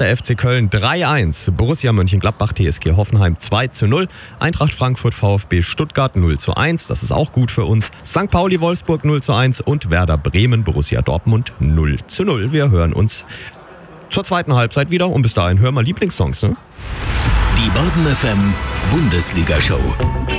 FC Köln 3-1, Borussia Mönchengladbach TSG Hoffenheim 2-0, Eintracht Frankfurt VfB Stuttgart 0-1, das ist auch gut für uns, St. Pauli Wolfsburg 0-1 und Werder Bremen Borussia Dortmund 0-0. Wir hören uns zur zweiten Halbzeit wieder und bis dahin hören wir Lieblingssongs, ne? Die Baden FM Bundesliga Show.